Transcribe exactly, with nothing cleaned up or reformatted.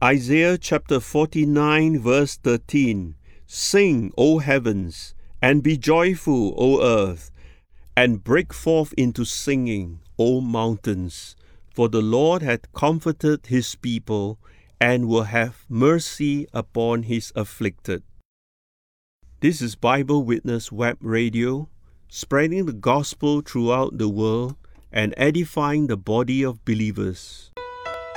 Isaiah chapter forty-nine verse thirteen. Sing, O heavens, and be joyful, O earth, and break forth into singing, O mountains. For the Lord hath comforted his people, and will have mercy upon his afflicted. This is Bible Witness Web Radio, spreading the gospel throughout the world and edifying the body of believers.